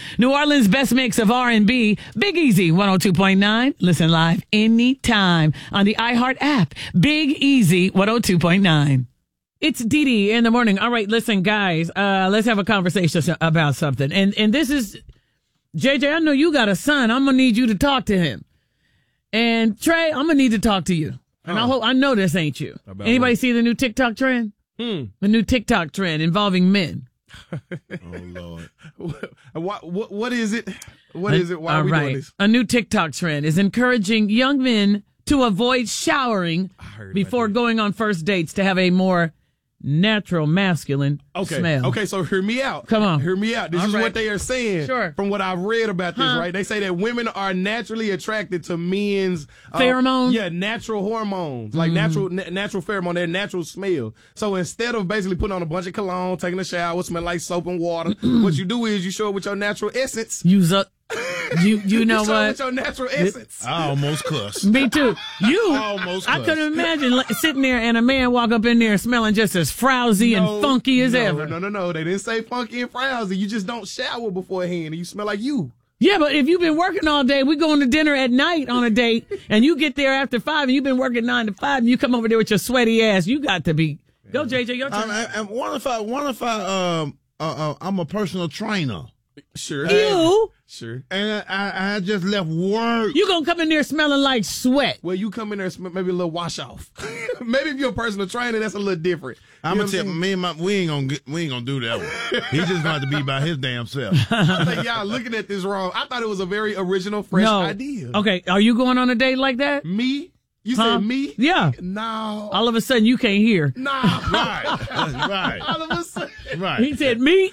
New Orleans' best mix of R&B, Big Easy 102.9. Listen live anytime on the iHeart app. Big Easy 102.9. It's Dee Dee in the morning. All right, listen, guys, let's have a conversation about something. And this is, JJ, I know you got a son. I'm going to need you to talk to him. And Trey, I'm going to need to talk to you. And I know this ain't you. Anybody see the new TikTok trend? The new TikTok trend involving men. Oh, Lord. What is it? What is it? Why are we doing this? A new TikTok trend is encouraging young men to avoid showering before going on first dates to have a more natural masculine smell. Okay, so hear me out. Come on. Hear me out. This is what they are saying. Sure. From what I've read about this, right? They say that women are naturally attracted to men's pheromones. Yeah, natural hormones. Like natural pheromone, their natural smell. So instead of basically putting on a bunch of cologne, taking a shower, smell like soap and water, what you do is you show up with your natural essence. Use up. You know you what? With your natural essence. I almost cussed. Me too. Almost I couldn't imagine sitting there and a man walk up in there smelling just as frowsy and funky as ever. No. They didn't say funky and frowsy. You just don't shower beforehand and you smell like you. Yeah, but if you've been working all day, we going to dinner at night on a date, and you get there after 5, and you've been working 9 to 5, and you come over there with your sweaty ass. You got to be. Go, JJ, your turn. I'm a personal trainer. Sure. You? Sure. And I just left work. You gonna come in there smelling like sweat. Well, you come in there maybe a little wash off. Maybe if you're a personal trainer, that's a little different. I'm gonna tell me and we ain't gonna do that one. He's just going to be by his damn self. I think y'all looking at this wrong. I thought it was a very original, fresh idea. Okay, are you going on a date like that? Me? You said me? Yeah. No. All of a sudden, you can't hear. No. Right. All of a sudden. Right. He said me.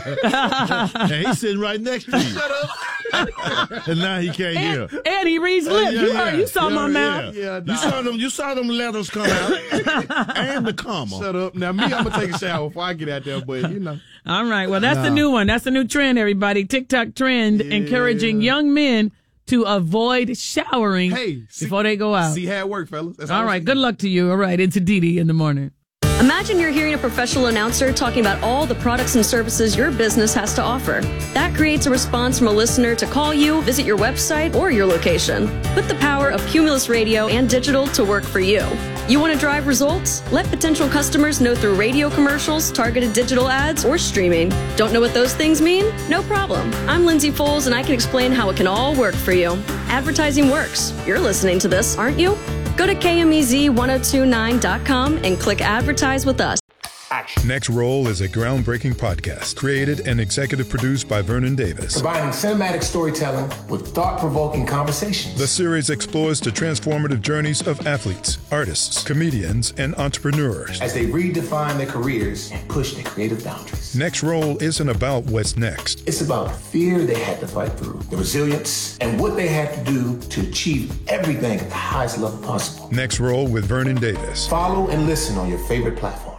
And he's sitting right next to you. Shut up. And now he can't hear. And he reads lips. You saw my mouth. Yeah, nah. You saw them letters come out. And the comma. Shut up. Now, me, I'm going to take a shower before I get out there, but, you know. All right. Well, that's the new one. That's the new trend, everybody. TikTok trend encouraging young men to avoid showering before they go out. See how it works, fellas. That's all right. Good luck to you. All right. It's a Dee Dee in the morning. Imagine you're hearing a professional announcer talking about all the products and services your business has to offer. That creates a response from a listener to call you, visit your website, or your location. Put the power of Cumulus Radio and digital to work for you. You want to drive results? Let potential customers know through radio commercials, targeted digital ads, or streaming. Don't know what those things mean? No problem. I'm Lindsay Foles, and I can explain how it can all work for you. Advertising works. You're listening to this, aren't you? Go to KMEZ1029.com and click Advertise with us. Next Roll is a groundbreaking podcast created and executive produced by Vernon Davis. Combining cinematic storytelling with thought-provoking conversations. The series explores the transformative journeys of athletes, artists, comedians, and entrepreneurs as they redefine their careers and push their creative boundaries. Next Roll isn't about what's next. It's about the fear they had to fight through, the resilience, and what they had to do to achieve everything at the highest level possible. Next Roll with Vernon Davis. Follow and listen on your favorite platform.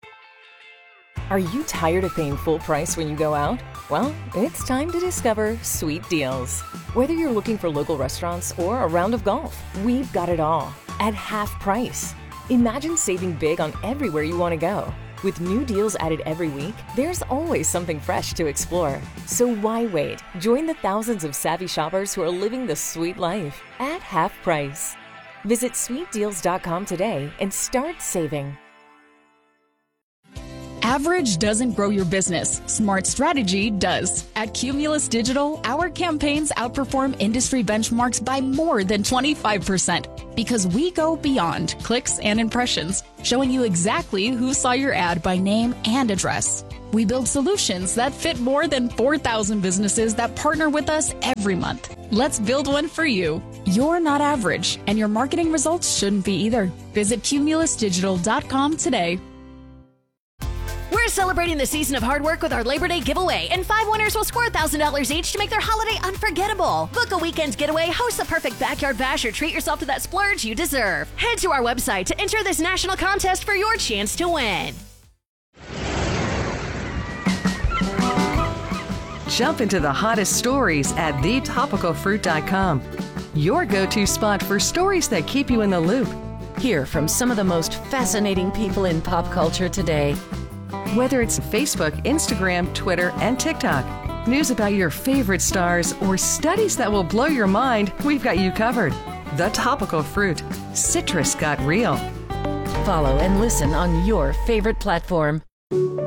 Are you tired of paying full price when you go out? Well, it's time to discover Sweet Deals. Whether you're looking for local restaurants or a round of golf, we've got it all at half price. Imagine saving big on everywhere you want to go. With new deals added every week, there's always something fresh to explore. So why wait? Join the thousands of savvy shoppers who are living the sweet life at half price. Visit sweetdeals.com today and start saving. Average doesn't grow your business. Smart strategy does. At Cumulus Digital, our campaigns outperform industry benchmarks by more than 25% because we go beyond clicks and impressions, showing you exactly who saw your ad by name and address. We build solutions that fit more than 4,000 businesses that partner with us every month. Let's build one for you. You're not average, and your marketing results shouldn't be either. Visit cumulusdigital.com today. We're celebrating the season of hard work with our Labor Day giveaway, and 5 winners will score $1,000 each to make their holiday unforgettable. Book a weekend getaway, host the perfect backyard bash, or treat yourself to that splurge you deserve. Head to our website to enter this national contest for your chance to win. Jump into the hottest stories at thetopicalfruit.com. Your go-to spot for stories that keep you in the loop. Hear from some of the most fascinating people in pop culture today. Whether it's Facebook, Instagram, Twitter, and TikTok, news about your favorite stars, or studies that will blow your mind, we've got you covered. The Topical Fruit. Citrus got real. Follow and listen on your favorite platform.